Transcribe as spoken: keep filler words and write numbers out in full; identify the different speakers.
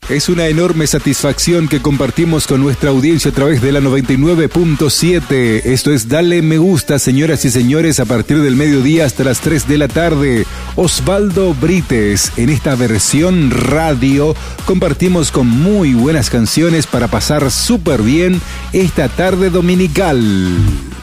Speaker 1: Es una enorme satisfacción que compartimos con nuestra audiencia a través de la noventa y nueve punto siete. Esto es Dale Me Gusta, señoras y señores, a partir del mediodía hasta las tres de la tarde. Osvaldo Brites, en esta versión radio, compartimos con muy buenas canciones para pasar súper bien esta tarde dominical.